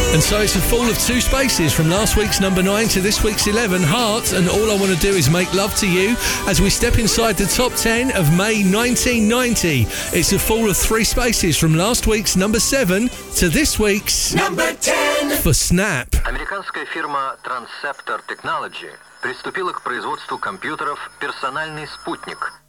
And so it's a fall of 2 spaces from last week's number 9 to this week's 11, Heart, and All I Want to Do Is Make Love to You, as we step inside the top 10 of May 1990. It's a fall of 3 spaces from last week's number 7 to this week's number 10 for Snap. Американская фирма Transceptor Technology приступила к производству компьютеров «Персональный спутник».